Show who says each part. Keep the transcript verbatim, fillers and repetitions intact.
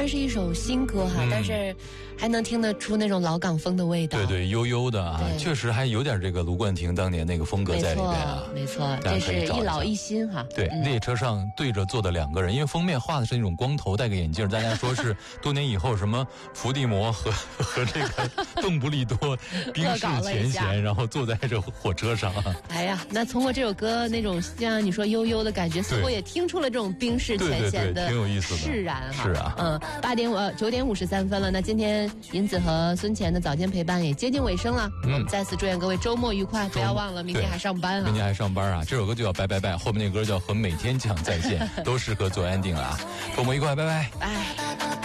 Speaker 1: 然是一首新歌哈，嗯、但是还能听得出那种老港风的味道。
Speaker 2: 对对，悠悠的啊，确实还有点这个卢冠廷当年那个风格在里边啊。
Speaker 1: 没错，没错，这是一老一新哈。
Speaker 2: 对，嗯、列车上对着坐的两个人，因为封面画的是那种光头戴个眼镜，大家说是多年以后什么伏地魔和和这个邓布利多冰释前嫌，然后坐在这火车上。
Speaker 1: 哎呀，那通过这首歌那种像你说悠悠的感觉，似乎也听出了这种冰释前嫌的
Speaker 2: 挺有意思的
Speaker 1: 释然哈。
Speaker 2: 是啊，
Speaker 1: 嗯，八点呃九点五十三分了。那今天银子和孙乾的早间陪伴也接近尾声了，嗯、我们再次祝愿各位周末愉快，不要忘了明天还上班啊！
Speaker 2: 明天还上班啊！这首歌就叫拜拜拜，后面那歌叫和每天讲再见，都适合做 ending 了啊！周末愉快，拜拜，
Speaker 1: 拜。